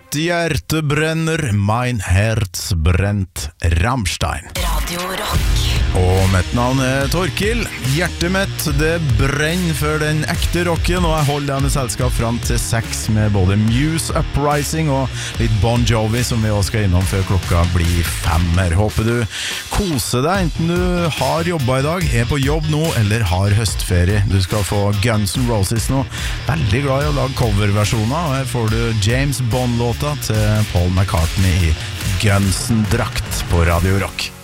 Mitt hjerte brenner, mein Herz brennt, Rammstein. Radio Rock. Og mitt navn Torkil. Hjertet mitt, det brenner for den ekte rocken, og jeg holder deg med selskap frem til 6 med både Muse Uprising og litt Bon Jovi, som vi også skal innom før klokka blir 5. Håper du koser deg, enten du har jobbet i dag, er på jobb nå, eller har høstferie. Du skal få Guns N' Roses nå. Veldig glad i å lage coverversjoner, og her får du James Bond-låta til Paul McCartney i Gunsen-drakt på Radio Rock.